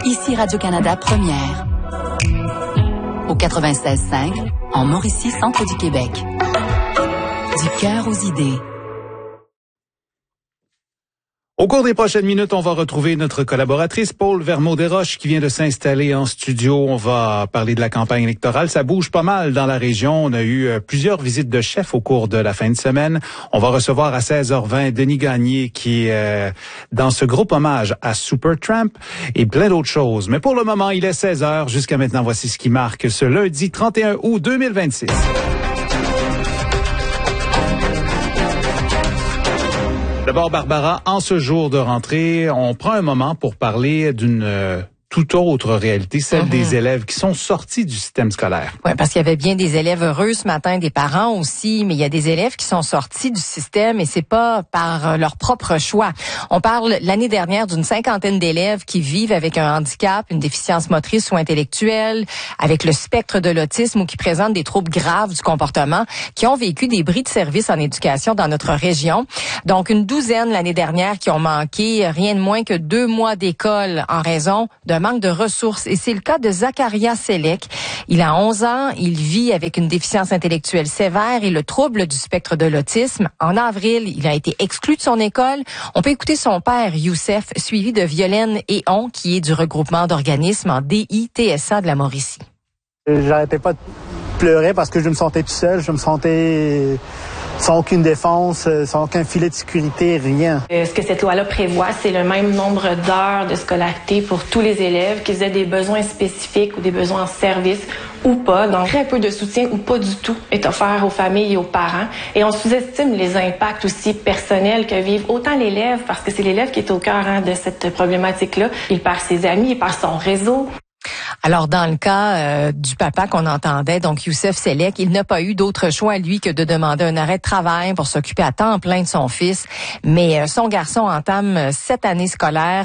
Ici Radio-Canada Première. Au 96.5, en Mauricie, centre du Québec. Du cœur aux idées. Au cours des prochaines minutes, on va retrouver notre collaboratrice Paul Vermeau-Desroches qui vient de s'installer en studio. On va parler de la campagne électorale. Ça bouge pas mal dans la région. On a eu plusieurs visites de chefs au cours de la fin de semaine. On va recevoir à 16h20 Denis Gagné qui est dans ce groupe hommage à Supertramp et plein d'autres choses. Mais pour le moment, il est 16h. Jusqu'à maintenant, voici ce qui marque ce lundi 31 août 2026. D'abord, Barbara, en ce jour de rentrée, on prend un moment pour parler d'une toute autre réalité, celle des élèves qui sont sortis du système scolaire. Oui, parce qu'il y avait bien des élèves heureux ce matin, des parents aussi, mais il y a des élèves qui sont sortis du système et c'est pas par leur propre choix. On parle l'année dernière d'une 50aine d'élèves qui vivent avec un handicap, une déficience motrice ou intellectuelle, avec le spectre de l'autisme ou qui présentent des troubles graves du comportement, qui ont vécu des bris de service en éducation dans notre région. Donc, une douzaine l'année dernière qui ont manqué rien de moins que 2 mois d'école en raison d'un manque de ressources. Et c'est le cas de Zacharia Selek. Il a 11 ans, il vit avec une déficience intellectuelle sévère et le trouble du spectre de l'autisme. En avril, il a été exclu de son école. On peut écouter son père, Youssef, suivi de Violaine Eon, qui est du regroupement d'organismes en DITSA de la Mauricie. J'arrêtais pas de pleurer parce que je me sentais tout seul, je me sentais sans aucune défense, sans aucun filet de sécurité, rien. Ce que cette loi-là prévoit, c'est le même nombre d'heures de scolarité pour tous les élèves, qu'ils aient des besoins spécifiques ou des besoins en service ou pas. Donc, très peu de soutien ou pas du tout est offert aux familles et aux parents. Et on sous-estime les impacts aussi personnels que vivent autant l'élève, parce que c'est l'élève qui est au cœur de cette problématique-là. Il perd ses amis, il perd son réseau. Alors, dans le cas du papa qu'on entendait, donc Youssef Selek, il n'a pas eu d'autre choix, lui, que de demander un arrêt de travail pour s'occuper à temps plein de son fils. Mais son garçon entame cette année scolaire,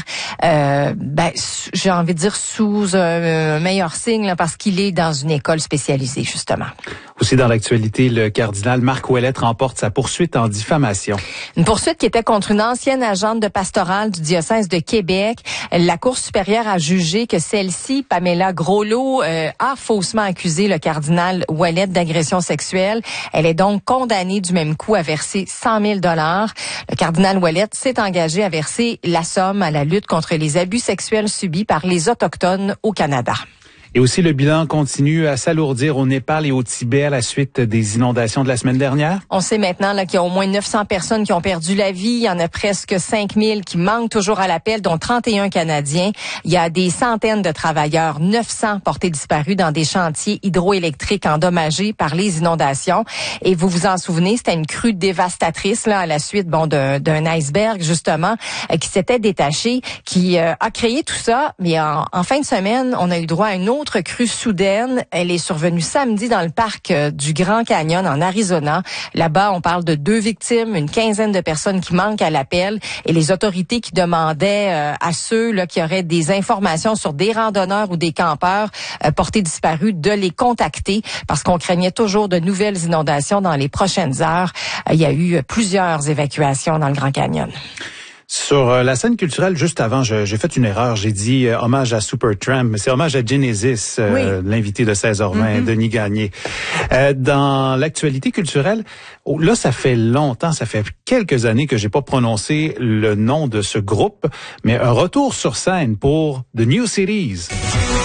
j'ai envie de dire sous un meilleur signe, là, parce qu'il est dans une école spécialisée, justement. Aussi dans l'actualité, le cardinal Marc Ouellette remporte sa poursuite en diffamation. Une poursuite qui était contre une ancienne agente de pastorale du diocèse de Québec. La Cour supérieure a jugé que celle-ci, Pamela Groslot, a faussement accusé le cardinal Ouellette d'agression sexuelle. Elle est donc condamnée du même coup à verser 100 000 $. Le cardinal Ouellette s'est engagé à verser la somme à la lutte contre les abus sexuels subis par les Autochtones au Canada. Et aussi, le bilan continue à s'alourdir au Népal et au Tibet à la suite des inondations de la semaine dernière. On sait maintenant là, qu'il y a au moins 900 personnes qui ont perdu la vie. Il y en a presque 5000 qui manquent toujours à l'appel, dont 31 Canadiens. Il y a des centaines de travailleurs, 900 portés disparus dans des chantiers hydroélectriques endommagés par les inondations. Et vous vous en souvenez, c'était une crue dévastatrice là à la suite d'un iceberg, justement, qui s'était détaché, qui a créé tout ça. Mais en fin de semaine, on a eu droit à une autre crue soudaine. Elle est survenue samedi dans le parc du Grand Canyon en Arizona. Là-bas, on parle de 2 victimes, une quinzaine de personnes qui manquent à l'appel et les autorités qui demandaient à ceux là qui auraient des informations sur des randonneurs ou des campeurs portés disparus de les contacter parce qu'on craignait toujours de nouvelles inondations dans les prochaines heures. Il y a eu plusieurs évacuations dans le Grand Canyon. Sur la scène culturelle, juste avant, j'ai fait une erreur. J'ai dit hommage à Supertramp, mais c'est hommage à Genesis, l'invité de 16h20, Denis Gagné. Dans l'actualité culturelle, là, ça fait longtemps, ça fait quelques années que j'ai pas prononcé le nom de ce groupe, mais un retour sur scène pour The New Cities.